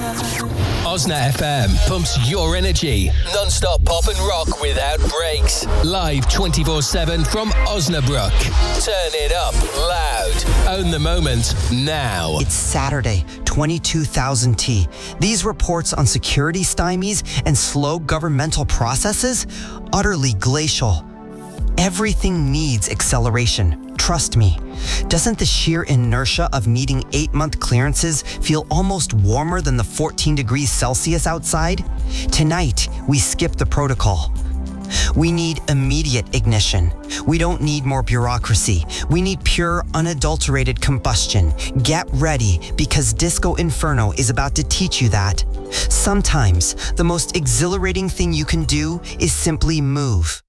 Osna FM pumps your energy. Non-stop pop and rock without breaks. Live 24/7 from Osnabrück. Turn it up loud. Own the moment now. It's Saturday, 22,000 T. These reports on security stymies and slow governmental processes? Utterly glacial. Everything needs acceleration. Trust me. Doesn't the sheer inertia of needing 8-month clearances feel almost warmer than the 14 degrees Celsius outside? Tonight, we skip the protocol. We need immediate ignition. We don't need more bureaucracy. We need pure, unadulterated combustion. Get ready, because Disco Inferno is about to teach you that sometimes the most exhilarating thing you can do is simply move.